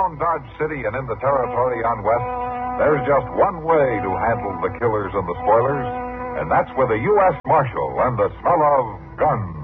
around Dodge City and in the territory on West, there's just one way to handle the killers and the spoilers, and that's with a U.S. Marshal and the smell of guns.